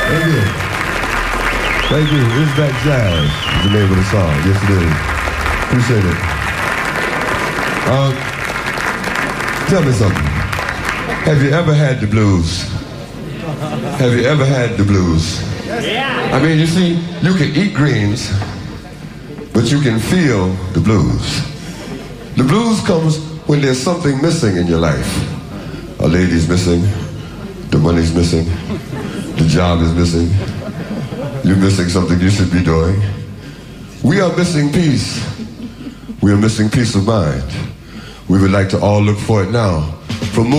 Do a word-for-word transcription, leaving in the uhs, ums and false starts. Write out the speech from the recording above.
Thank you. Thank you. Is That Jazz is the name of the song. Yes, it is. Appreciate it. Um, tell me something. Have you ever had the blues? Have you ever had the blues? Yeah. I mean, you see, you can eat greens, but you can feel the blues. The blues comes when there's something missing in your life. A lady's missing, the money's missing, the job is missing, you're missing something you should be doing. We are missing peace. We are missing peace of mind. We would like to all look for it now.